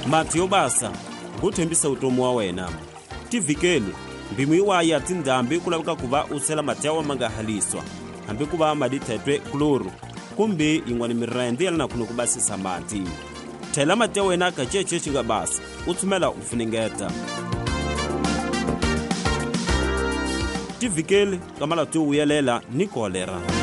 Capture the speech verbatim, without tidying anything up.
mati yo basa ku thembisa utomi wa wena. Tivikeli mbimu iwaya tindhambi ku laveka ku va u sela mati yawa ma nga haliswa hambi ku va ma dithetwe kloro kumbe yin'wana mirende yalana ku ni ku basisa mati. Thela mati ya wena ka cece xi nga basa u tshumela u funengeta. Tivikeli ka malati yo vuyelela ni kolera.